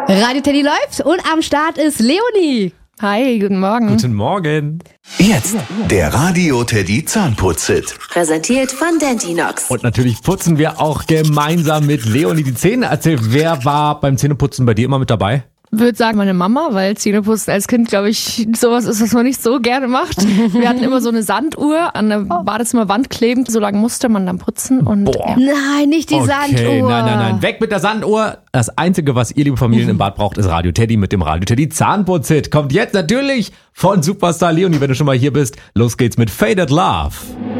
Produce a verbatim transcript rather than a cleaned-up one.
Radio Teddy läuft und am Start ist Leonie. Hi, guten Morgen. Guten Morgen. Jetzt der Radio Teddy Zahnputz-Hit. Präsentiert von Dentinox. Und natürlich putzen wir auch gemeinsam mit Leonie die Zähne. Erzähl, wer war beim Zähneputzen bei dir immer mit dabei? Würde sagen meine Mama, weil Zähneputzen als Kind, glaube ich, sowas ist, was man nicht so gerne macht. Wir hatten immer so eine Sanduhr an der Badezimmerwand kleben, so lange musste man dann putzen. Und Boah. ja. Nein, nicht die Okay, Sanduhr. nein, nein, nein. Weg mit der Sanduhr. Das Einzige, was ihr, liebe Familien, im Bad braucht, ist Radio Teddy mit dem Radio Teddy Zahnputz-Hit. Kommt jetzt natürlich von Superstar Leonie, wenn du schon mal hier bist. Los geht's mit Faded Love.